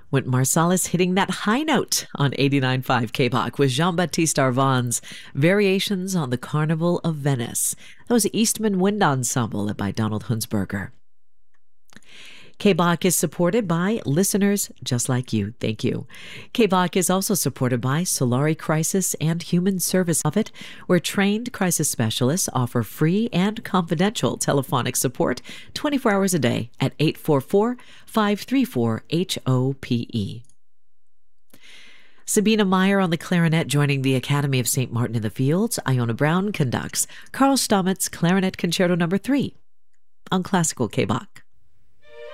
Wynton Marsalis hitting that high note on 89.5 KBOC with Jean-Baptiste Arvon's Variations on the Carnival of Venice. That was Eastman Wind Ensemble led by Donald Hunsberger. KBOC is supported by listeners just like you. Thank you. KBOC is also supported by Solari Crisis and Human Service Office, where trained crisis specialists offer free and confidential telephonic support 24 hours a day at 844-534-HOPE. Sabina Meyer on the clarinet joining the Academy of St. Martin in the Fields. Iona Brown conducts Carl Stamets Clarinet Concerto No. 3 on Classical KBOC.